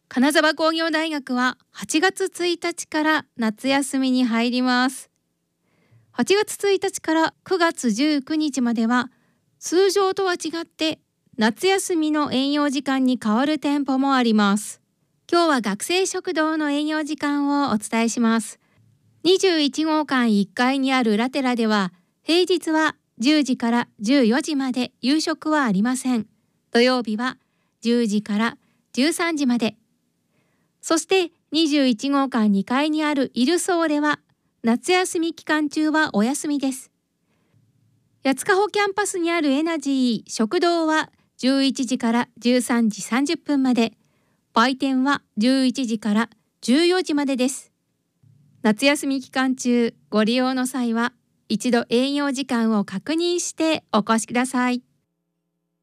金沢工業大学は8月1日から夏休みに入ります。8月1日から9月19日までは通常とは違って夏休みの営業時間に変わる店舗もあります。今日は学生食堂の営業時間をお伝えします。21号館1階にあるラテラでは平日は10時から14時まで夕食はありません。土曜日は10時から13時まで。そして21号館2階にあるイルソーレは夏休み期間中はお休みです。八ヶ穂キャンパスにあるエナジー食堂は11時から13時30分まで、売店は11時から14時までです。夏休み期間中、ご利用の際は一度営業時間を確認してお越しください。